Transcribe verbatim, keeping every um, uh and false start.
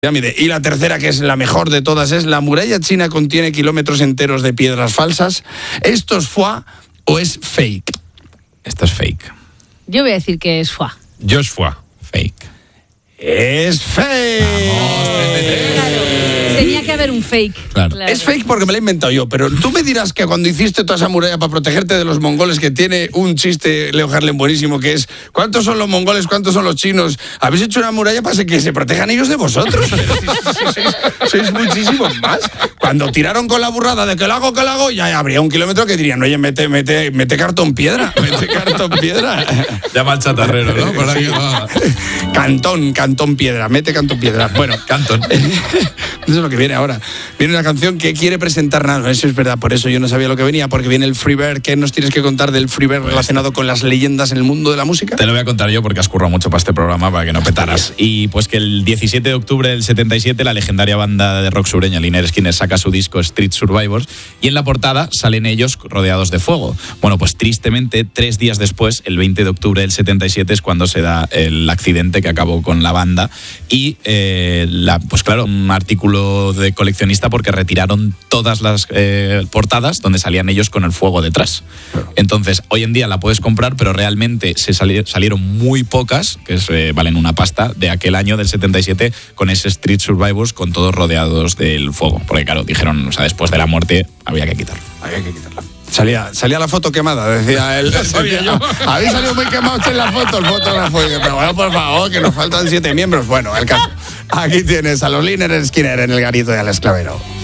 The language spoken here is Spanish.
pirámide. Y la tercera, que es la mejor de todas, es la muralla china contiene kilómetros enteros de piedras falsas. ¿Esto es foie o es fake? Esto es fake. Yo voy a decir que es foie. Yo es foie. Fake. Es fake. Claro, tenía que haber un fake. Claro. Claro. Es fake porque me lo he inventado yo, pero tú me dirás que cuando hiciste toda esa muralla para protegerte de los mongoles, que tiene un chiste, Leo Harlem, buenísimo, que es ¿cuántos son los mongoles, cuántos son los chinos? Habéis hecho una muralla para que se protejan ellos de vosotros. Pero si, si, si, sois, sois muchísimos más. Cuando tiraron con la burrada de que lo hago, que lo hago, ya habría un kilómetro que dirían, oye, mete, mete, mete cartón piedra, mete cartón piedra. Llama al chatarrero, ¿no? Por ahí Sí. va. Cantón, cantón piedra, mete cantón piedra. Bueno, Cantón. eso es lo que viene ahora. Viene una canción que quiere presentar nada. Eso es verdad, por eso yo no sabía lo que venía, porque viene el Freebird. ¿Qué nos tienes que contar del Freebird relacionado con las leyendas en el mundo de la música? Te lo voy a contar yo porque has currado mucho para este programa para que no petaras. Y pues que el diecisiete de octubre del setenta y siete la legendaria banda de rock sureña Lynyrd Skynyrd saca su disco Street Survivors y en la portada salen ellos rodeados de fuego. Bueno, pues tristemente tres días después, el veinte de octubre del setenta y siete es cuando se da el accidente que acabó con la banda y eh, la, pues claro, un artículo de coleccionista porque retiraron todas las eh, portadas donde salían ellos con el fuego detrás. Entonces, hoy en día la puedes comprar, pero realmente se sali- salieron muy pocas, que es, eh, valen una pasta, de aquel año del setenta y siete con ese Street Survivors con todos rodeados del fuego. Porque claro, dijeron, o sea, después de la muerte había que quitarlo. Había que quitarla. Salía, salía la foto quemada, decía él. Sabía yo. Habéis salido muy quemados en la foto, el fotógrafo. Y yo, pero bueno, por favor, que nos faltan siete miembros. Bueno, el caso. Aquí tienes a los Lynyrd Skynyrd en el garito de Alex Clavero.